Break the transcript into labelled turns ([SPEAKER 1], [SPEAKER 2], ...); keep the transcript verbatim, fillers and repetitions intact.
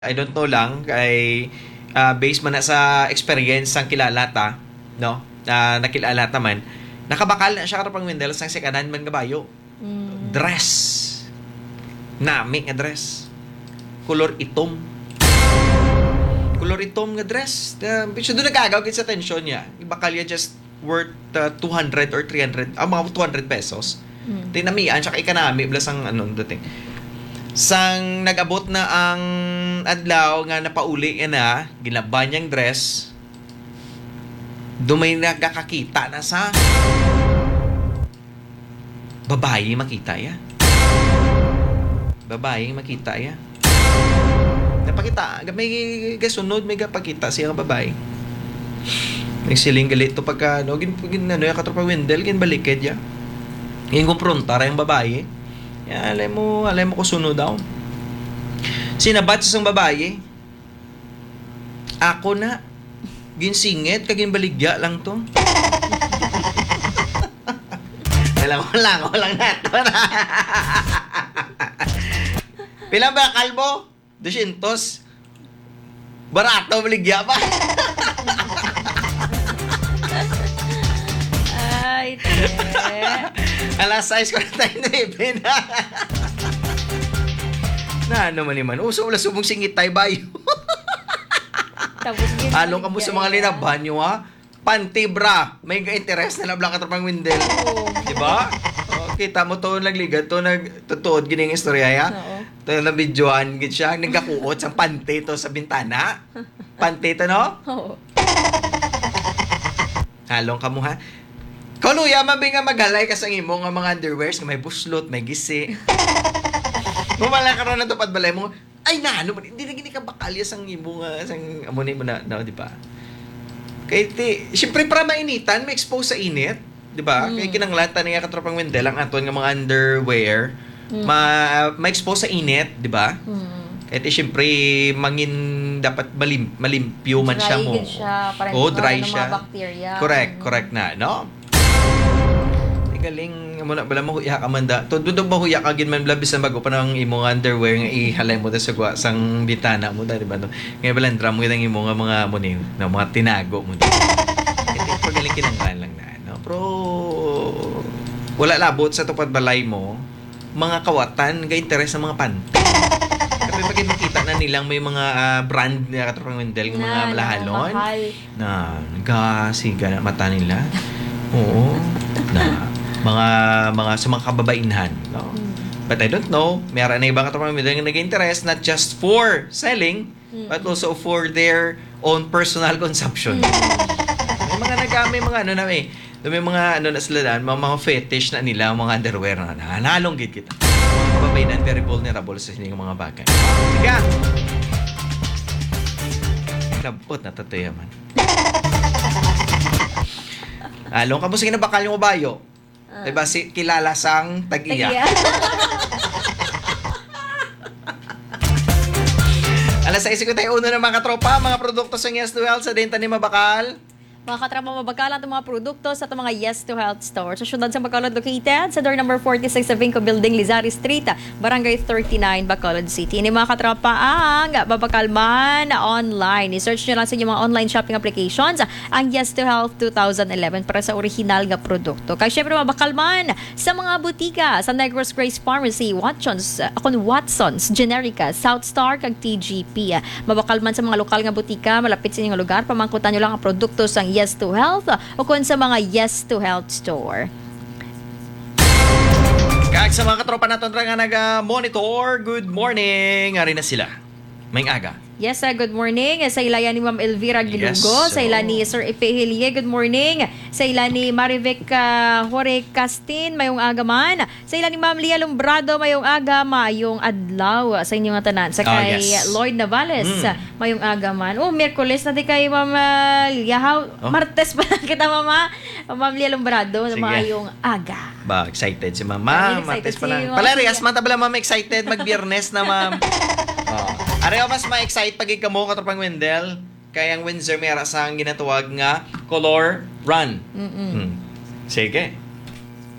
[SPEAKER 1] I don't know lang kay uh, based man na sa experience sang kilala ta, no? Uh, nakilala ta man. Nakabakal na siya karapang Wendell sang sekanan man kabayo.
[SPEAKER 2] Mm.
[SPEAKER 1] Dress. Nami nga dress. Color itom. Color itom nga dress. Uh, so doon nagagaw sa tension niya. Ibakal niya just worth uh, two hundred or three hundred, ah, mga two hundred pesos.
[SPEAKER 2] Mm.
[SPEAKER 1] Tinamian, tsaka ikanami, blas ang ano, dating. Sang nag-abot na ang adlaw nga napauli nga na, ginaban niyang dress, dumay nagkakakita na sa babae makita ya. Babae makita ya. Napakita, may gasunod, may gapakita siya ang babae. Nagsiling galit to pagka, no, gin, gin, ano, yung katropa Wendell, gin balikid ya. Yung kumprontar yung babae. Ya, alam mo, alam mo ko sunod daw. Sinabat sa isang babae. Ako na. Ginsingit, kaging baligya lang to. Alam mo lang, walang nato na. Pilang ba kalbo? two hundred. Barato, baligya pa.
[SPEAKER 2] Ay, te.
[SPEAKER 1] Alas sais forty-nine na. Na ano man naman. Uso wala subong singit tayo bayo.
[SPEAKER 2] Tapos yun.
[SPEAKER 1] Along ka mo sa mga linaban nyo ha. Panty bra. May ka-interest na lablang katropang Wendell.
[SPEAKER 2] Oo.
[SPEAKER 1] Diba? O, kita mo to nagligat to nagtutuod gining istorya ya.
[SPEAKER 2] Oo.
[SPEAKER 1] To na videoan gid siya nagkakuot sa panty to sa bintana. Panty to no?
[SPEAKER 2] Oo.
[SPEAKER 1] Halong ka mo ha. Kaluya mabi nga maghalay ka sa imo nga mga underwears nga may buslot, may gisi. Bumala ka ron na tupad balay mo. Ay na, ano, hindi na gini ka bakalya sang imo nga sang amo ni mo na, no, di ba? Kay ti, syempre para mainitan, may expose sa init, di ba?
[SPEAKER 2] Mm.
[SPEAKER 1] Kay kinanglatan nga katropang Wendell ang aton nga mga underwear,
[SPEAKER 2] Mm.
[SPEAKER 1] ma ma-expose sa init, di ba?
[SPEAKER 2] Mm.
[SPEAKER 1] Kaya ti syempre mangin dapat malim, malimpyo man siya
[SPEAKER 2] Dry
[SPEAKER 1] mo.
[SPEAKER 2] din siya. Para
[SPEAKER 1] Oo,
[SPEAKER 2] hindi
[SPEAKER 1] dry
[SPEAKER 2] mawala ng
[SPEAKER 1] siya.
[SPEAKER 2] mga bacteria.
[SPEAKER 1] Correct,
[SPEAKER 2] Mm.
[SPEAKER 1] correct na, no? Galing mo na bala mo huya ka man da. To dudog ba huya ka gin man bala bisan bago pa nang imong underwear nga ihalay mo da sa gwa sang bitana mo da di ba no. Ngay bala drum mo ang imong mga mo ni na mga tinago mo. Ito pagaling kinanglan lang na no. Pero wala labot sa tupad balay mo mga kawatan ga interes sa mga panty. Kapag pag makita na nilang may mga uh, brand na katropang Wendell ng mga
[SPEAKER 2] Na,
[SPEAKER 1] lahalon
[SPEAKER 2] na, mahal.
[SPEAKER 1] na ga siga na mata nila. Oo. Na mga mga sa mga kababainhan, no?
[SPEAKER 2] Mm.
[SPEAKER 1] But I don't know, mayroon na ibang katropang Wendell nga nag-interest not just for selling,
[SPEAKER 2] Mm.
[SPEAKER 1] but also for their own personal consumption. May mga nagami mga ano na eh, may mga ano na sila dan, mga, mga fetish na nila, mga underwear na nanalong gid kita. Mga kababayan very vulnerable sa sining mga bagay. Sige. Labot na tatoy man. Along ka mo sige na bakal yung bayo.
[SPEAKER 2] Ah.
[SPEAKER 1] Diba si kilala sang tag-iya.
[SPEAKER 2] Tagiya.
[SPEAKER 1] Alas sais ko tayo uno ng mga katropa, mga produkto sa Yes to Health sa Denta ni Mabakal.
[SPEAKER 2] Mga katrapa, mabagalan itong mga produkto sa itong mga Yes to Health store. Sa syudad sa Bacolod located sa door number forty-six sa Vinco Building, Lizari Street, Barangay thirty-nine, Bacolod City. Ini mga katrapa ang babakalman online. I-search nyo lang sa inyong mga online shopping applications ang Yes to Health twenty eleven para sa original nga produkto. Kaya syempre mabakalman sa mga butika sa Negros Grace Pharmacy, Watsons, akon Watsons, Generica, South Star, kag T G P. Mabakalman sa mga lokal nga butika, malapit sa inyong lugar, pamangkutan nyo lang ang produkto sa Yes to Health o kung sa mga Yes to Health store.
[SPEAKER 1] Kag sa mga katropa natin nga nag-monitor, good morning. Ari na sila. May aga.
[SPEAKER 2] Yes, uh, good morning. Sa ila ni Ma'am Elvira Gilugo.
[SPEAKER 1] Yes,
[SPEAKER 2] Sa ila
[SPEAKER 1] so-
[SPEAKER 2] ni Sir Epe Hilie, good morning. Sa ila ni Marivic uh, Jorge Castin, mayong aga man. Sa ila ni Ma'am Lia Lumbrado, mayong aga, mayong adlaw sa inyong nga tanan. Sa
[SPEAKER 1] Ah,
[SPEAKER 2] kay
[SPEAKER 1] yes.
[SPEAKER 2] Lloyd Navales,
[SPEAKER 1] Mm.
[SPEAKER 2] mayong aga man. Oh, Miyerkules na di kay Ma'am uh, Lia. How?
[SPEAKER 1] Oh.
[SPEAKER 2] Martes pa lang kita, Mama. Ma'am Lia Lumbrado,
[SPEAKER 1] Sige.
[SPEAKER 2] mayong aga.
[SPEAKER 1] Ba, excited si Mama.
[SPEAKER 2] Very excited
[SPEAKER 1] Martes pa
[SPEAKER 2] si
[SPEAKER 1] lang.
[SPEAKER 2] Ma'am
[SPEAKER 1] Palarias,
[SPEAKER 2] Lia.
[SPEAKER 1] mata pala Mama excited mag-biyernes na Ma'am. Oh. Areho mas ma-excite pag ikamo katropang Wendell. Kaya ang Windsor may arasang ginatawag nga color run.
[SPEAKER 2] Mm-mm.
[SPEAKER 1] Hmm. Sige.